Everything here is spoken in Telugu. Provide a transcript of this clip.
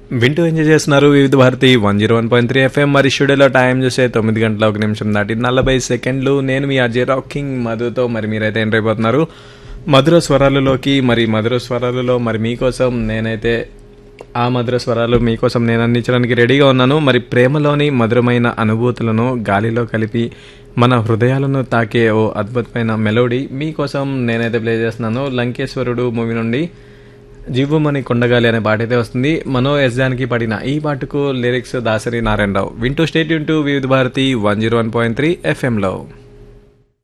వింటూ ఎంజాయ్ చేస్తున్నారు వివిధ భారతి 101.3 ఎఫ్ఎం. మరి స్టూడియోలో టైం చూసే 9 గంటల 1 నిమిషం దాటి 40 సెకండ్లు. నేను మీ అజయ్ రాకింగ్ మధుతో. మరి మీరైతే ఎంటర్ అయిపోతున్నారు మధుర స్వరాలలోకి. మరి మధుర స్వరాలలో మరి మీకోసం నేనైతే ఆ మధుర స్వరాలు మీకోసం నేను అందించడానికి రెడీగా ఉన్నాను. మరి ప్రేమలోని మధురమైన అనుభూతులను గాలిలో కలిపి మన హృదయాలను తాకే ఓ అద్భుతమైన మెలోడీ మీకోసం నేనైతే ప్లే చేస్తున్నాను. లంకేశ్వరుడు మూవీ నుండి జీవమని కొండగాలి అనే పాట అయితే వస్తుంది. మనో ఎస్ జానకి పాడిన ఈ పాటకు లిరిక్స్ దాసరి నారాయణరావు. వింటూ స్టేట్ యూన్ టు వివిధ భారతి 101.3 ఎఫ్ఎంలో.